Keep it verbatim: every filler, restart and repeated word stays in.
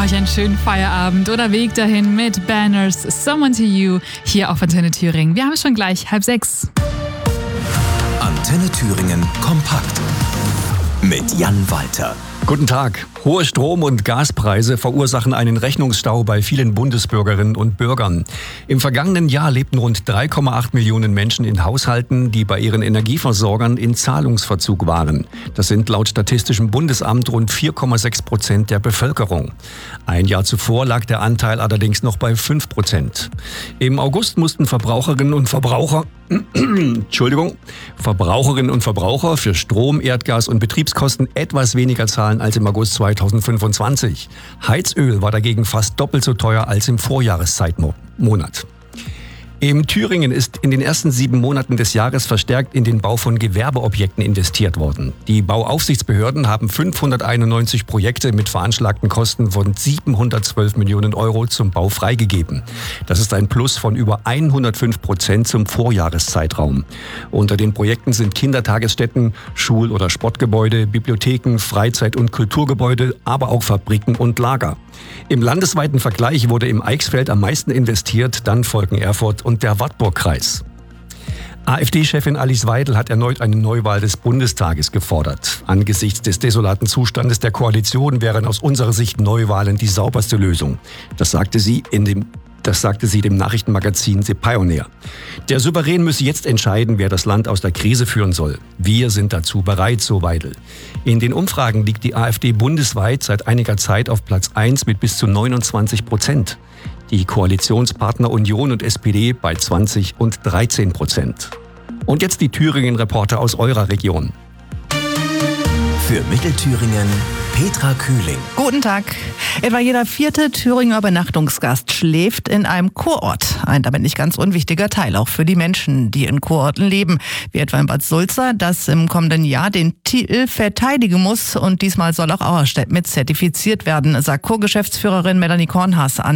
Euch einen schönen Feierabend oder Weg dahin mit Banners, Someone to You, hier auf Antenne Thüringen. Wir haben es schon gleich, halb sechs. Antenne Thüringen kompakt mit Jan Walter. Guten Tag. Hohe Strom- und Gaspreise verursachen einen Rechnungsstau bei vielen Bundesbürgerinnen und Bürgern. Im vergangenen Jahr lebten rund drei Komma acht Millionen Menschen in Haushalten, die bei ihren Energieversorgern in Zahlungsverzug waren. Das sind laut Statistischem Bundesamt rund vier Komma sechs Prozent der Bevölkerung. Ein Jahr zuvor lag der Anteil allerdings noch bei fünf Prozent. Im August mussten Verbraucherinnen und Verbraucher Entschuldigung, Verbraucherinnen und Verbraucher für Strom, Erdgas und Betriebskosten etwas weniger zahlen als im August zweitausendfünfundzwanzig. Heizöl war dagegen fast doppelt so teuer als im Vorjahreszeitmonat. In Thüringen ist in den ersten sieben Monaten des Jahres verstärkt in den Bau von Gewerbeobjekten investiert worden. Die Bauaufsichtsbehörden haben fünfhunderteinundneunzig Projekte mit veranschlagten Kosten von siebenhundertzwölf Millionen Euro zum Bau freigegeben. Das ist ein Plus von über hundertfünf Prozent zum Vorjahreszeitraum. Unter den Projekten sind Kindertagesstätten, Schul- oder Sportgebäude, Bibliotheken, Freizeit- und Kulturgebäude, aber auch Fabriken und Lager. Im landesweiten Vergleich wurde im Eichsfeld am meisten investiert, dann folgen Erfurt und der Wartburgkreis. AfD-Chefin Alice Weidel hat erneut eine Neuwahl des Bundestages gefordert. Angesichts des desolaten Zustandes der Koalition wären aus unserer Sicht Neuwahlen die sauberste Lösung. Das sagte sie in dem Das sagte sie dem Nachrichtenmagazin The Pioneer. Der Souverän müsse jetzt entscheiden, wer das Land aus der Krise führen soll. Wir sind dazu bereit, so Weidel. In den Umfragen liegt die AfD bundesweit seit einiger Zeit auf Platz eins mit bis zu neunundzwanzig Prozent. Die Koalitionspartner Union und S P D bei zwanzig und dreizehn Prozent. Und jetzt die Thüringen-Reporter aus eurer Region. Für Mittelthüringen Petra Kühling. Guten Tag. Etwa jeder vierte Thüringer Übernachtungsgast schläft in einem Kurort. Ein damit nicht ganz unwichtiger Teil auch für die Menschen, die in Kurorten leben. Wie etwa in Bad Sulza, das im kommenden Jahr den Titel verteidigen muss. Und diesmal soll auch Auerstedt mit zertifiziert werden, sagt Co-Geschäftsführerin Melanie Kornhaas an